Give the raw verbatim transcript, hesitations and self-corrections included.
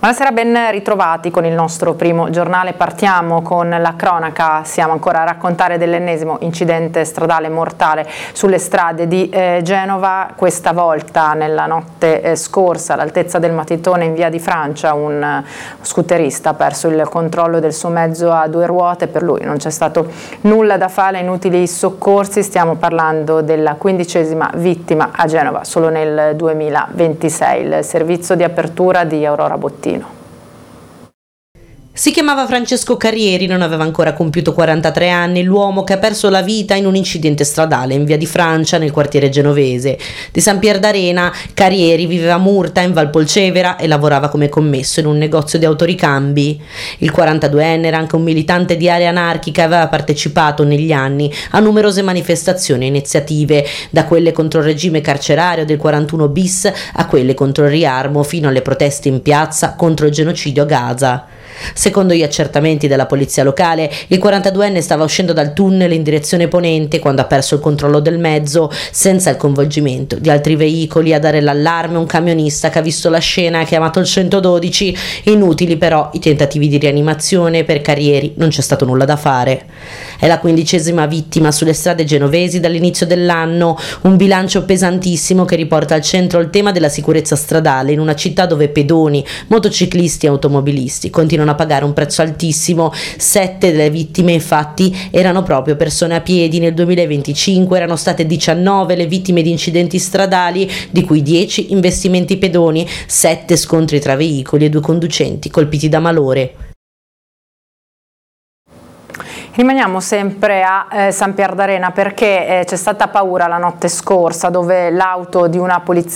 Buonasera, ben ritrovati con il nostro primo giornale. Partiamo con la cronaca, siamo ancora a raccontare dell'ennesimo incidente stradale mortale sulle strade di eh, Genova. Questa volta nella notte eh, scorsa all'altezza del Matitone in via di Francia un uh, scooterista ha perso il controllo del suo mezzo a due ruote, per lui non c'è stato nulla da fare, inutili soccorsi. Stiamo parlando della quindicesima vittima a Genova solo nel duemilaventisei. Il servizio di apertura di Aurora Bottino. Si chiamava Francesco Carrieri, non aveva ancora compiuto quarantatré anni, l'uomo che ha perso la vita in un incidente stradale in via di Francia nel quartiere genovese. Di San Pier d'Arena, Carrieri viveva a Murta in Valpolcevera e lavorava come commesso in un negozio di autoricambi. Il quarantaduenne era anche un militante di Area Anarchica e aveva partecipato negli anni a numerose manifestazioni e iniziative, da quelle contro il regime carcerario del quarantuno bis a quelle contro il riarmo, fino alle proteste in piazza contro il genocidio a Gaza. Secondo gli accertamenti della polizia locale, il quarantaduenne stava uscendo dal tunnel in direzione ponente quando ha perso il controllo del mezzo, senza il coinvolgimento di altri veicoli. A dare l'allarme un camionista che ha visto la scena e ha chiamato il centododici. Inutili però i tentativi di rianimazione, per Carrieri non c'è stato nulla da fare. È la quindicesima vittima sulle strade genovesi dall'inizio dell'anno, un bilancio pesantissimo che riporta al centro il tema della sicurezza stradale in una città dove pedoni, motociclisti e automobilisti continuano a pagare un prezzo altissimo. Sette delle vittime infatti erano proprio persone a piedi. Nel duemilaventicinque erano state diciannove le vittime di incidenti stradali, di cui dieci investimenti pedoni, sette scontri tra veicoli e due conducenti colpiti da malore. Rimaniamo sempre a eh, San Pier d'Arena perché eh, c'è stata paura la notte scorsa, dove l'auto di una polizia